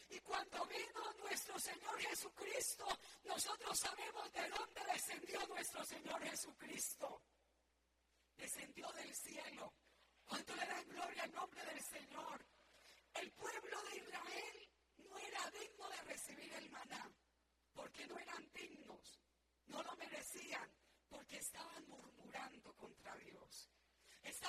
Y cuando vino nuestro Señor Jesucristo, nosotros sabemos de dónde descendió nuestro Señor Jesucristo. Descendió del cielo. ¿Cuánto le dan gloria al nombre del Señor? El pueblo de Israel no era digno de recibir el maná, porque no eran dignos, no lo merecían, porque estaban murmurando contra Dios. Estaban